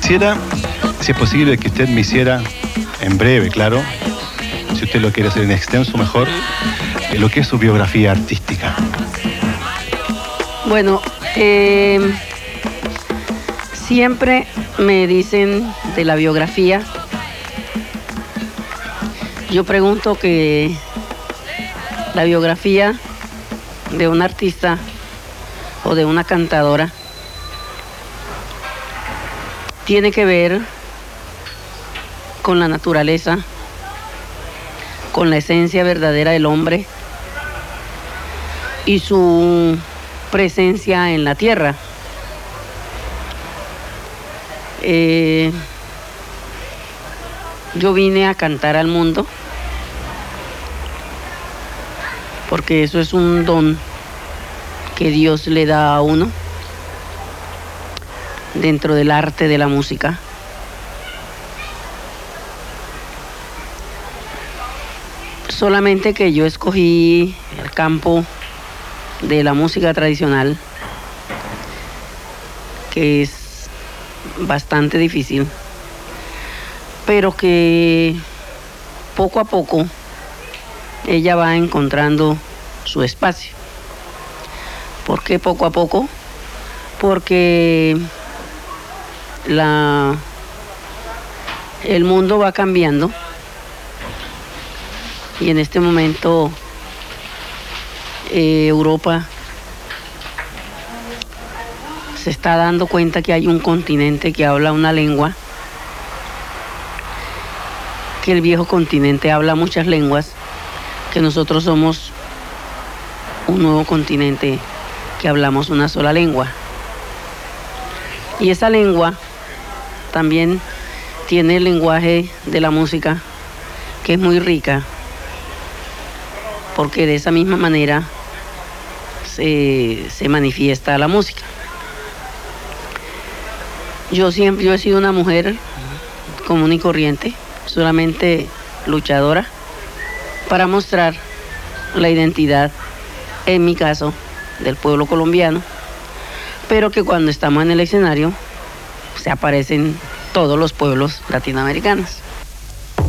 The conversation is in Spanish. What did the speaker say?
quisiera, si es posible, que usted me hiciera, en breve, claro, si usted lo quiere hacer en extenso, mejor, lo que es su biografía artística. Bueno, siempre me dicen de la biografía. Yo pregunto que la biografía de un artista o de una cantadora tiene que ver con la naturaleza, con la esencia verdadera del hombre y su presencia en la tierra. Yo vine a cantar al mundo porque eso es un don que Dios le da a uno dentro del arte de la música. Solamente que yo escogí el campo de la música tradicional, que es bastante difícil, pero que poco a poco ella va encontrando su espacio. ¿Por qué poco a poco? Porque el mundo va cambiando y en este momento Europa se está dando cuenta que hay un continente que habla una lengua, que el viejo continente habla muchas lenguas, que nosotros somos un nuevo continente que hablamos una sola lengua. Y esa lengua también tiene el lenguaje de la música, que es muy rica, porque de esa misma manera se manifiesta la música. Yo he sido una mujer común y corriente, solamente luchadora, para mostrar la identidad, en mi caso, del pueblo colombiano, pero que cuando estamos en el escenario se aparecen todos los pueblos latinoamericanos.